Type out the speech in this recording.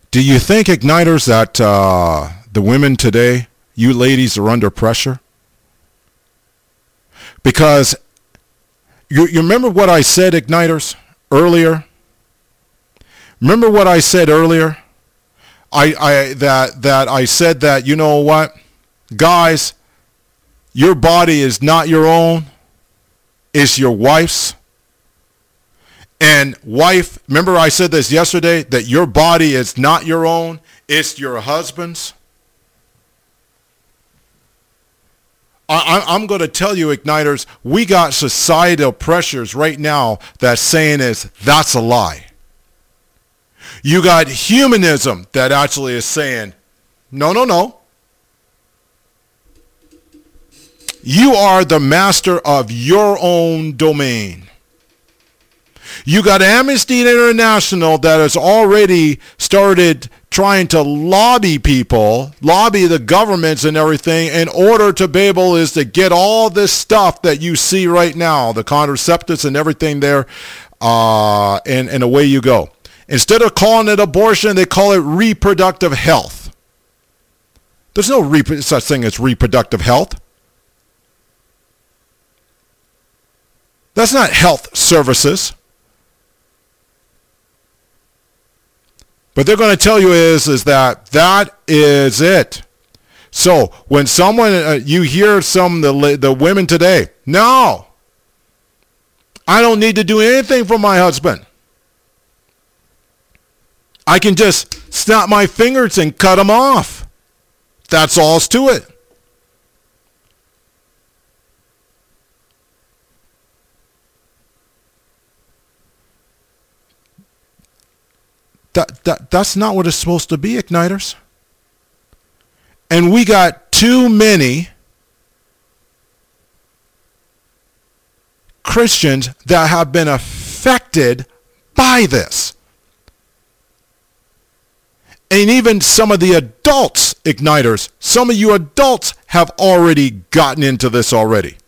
Do you think, Igniters, that the women today, you ladies, are under pressure? Because you remember what I said, Igniters, earlier? Remember what I said earlier? I said that, you know what, guys, your body is not your own, it's your wife's. And wife, remember I said this yesterday, that your body is not your own, it's your husband's. I'm going to tell you, Igniters, we got societal pressures right now that's saying that's a lie. You got humanism that actually is saying, no, no, no. You are the master of your own domain. You got Amnesty International that has already started trying to lobby people, lobby the governments and everything in order to be able is to get all this stuff that you see right now, the contraceptives and everything there, and away you go. Instead of calling it abortion, they call it reproductive health. There's no such thing as reproductive health. That's not health services. What they're going to tell you is that is it. So when someone, you hear some of the women today, no, I don't need to do anything for my husband. I can just snap my fingers and cut him off. That's all's to it. That's not what it's supposed to be, Igniters. And we got too many Christians that have been affected by this. And even some of the adults, Igniters, some of you adults have already gotten into this already.